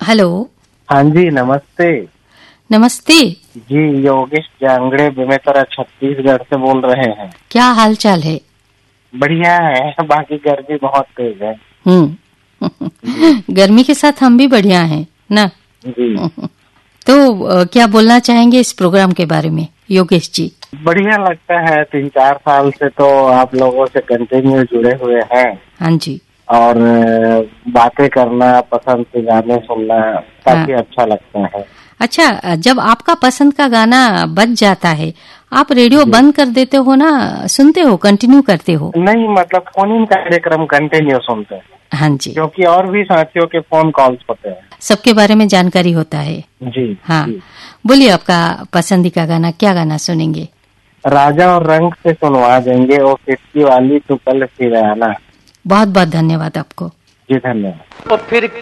Hello. हाँ जी, नमस्ते। नमस्ते जी, योगेश जांगड़े बेमेतरा छत्तीसगढ़ से बोल रहे हैं। क्या हाल चाल है? बढ़िया है, बाकी गर्मी बहुत तेज है। गर्मी के साथ हम भी बढ़िया हैं ना। जी। तो क्या बोलना चाहेंगे इस प्रोग्राम के बारे में योगेश जी? बढ़िया लगता है, 3-4 साल से तो आप लोगों से कंटिन्यू जुड़े हुए हैं। हाँ जी। और बातें करना, पसंद के गाने सुनना काफी अच्छा लगता है। अच्छा, जब आपका पसंद का गाना बज जाता है, आप रेडियो बंद कर देते हो ना, सुनते हो, कंटिन्यू करते हो? नहीं, मतलब फोन इन कार्यक्रम कंटिन्यू सुनते हैं। हाँ जी, क्योंकि और भी साथियों के फोन कॉल्स होते हैं। सबके बारे में जानकारी होता है। जी। हाँ जी। बोलिए, आपका पसंदीदा गाना, क्या गाना सुनेंगे? राजा और रंग से सुनवा देंगे, वो किसकी वाली तू कल फिर आना। बहुत बहुत धन्यवाद आपको। जी, धन्यवाद। और फिर